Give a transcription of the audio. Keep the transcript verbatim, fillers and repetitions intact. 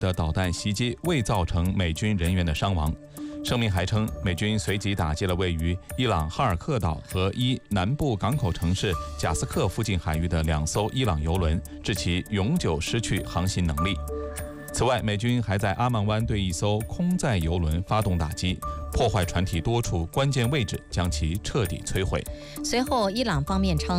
的导弹袭击未造成美军人员的伤亡。声明还称，美军随即打击了位于伊朗哈尔克岛和伊南部港口城市贾斯克附近海域的两艘伊朗油轮，致其永久失去航行能力。此外，美军还在阿曼湾对一艘空载油轮发动打击，破坏船体多处关键位置，将其彻底摧毁。 随后，伊朗方面称，